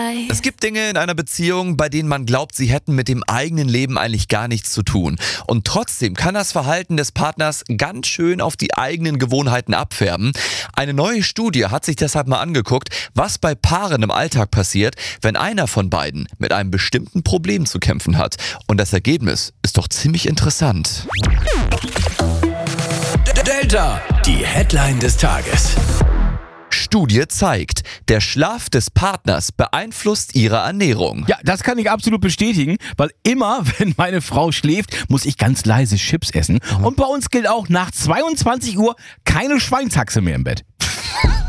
Es gibt Dinge in einer Beziehung, bei denen man glaubt, sie hätten mit dem eigenen Leben eigentlich gar nichts zu tun. Und trotzdem kann das Verhalten des Partners ganz schön auf die eigenen Gewohnheiten abfärben. Eine neue Studie hat sich deshalb mal angeguckt, was bei Paaren im Alltag passiert, wenn einer von beiden mit einem bestimmten Problem zu kämpfen hat. Und das Ergebnis ist doch ziemlich interessant. Delta, die Headline des Tages. Studie zeigt, der Schlaf des Partners beeinflusst ihre Ernährung. Ja, das kann ich absolut bestätigen, weil immer, wenn meine Frau schläft, muss ich ganz leise Chips essen. Und bei uns gilt auch nach 22 Uhr keine Schweinshaxe mehr im Bett.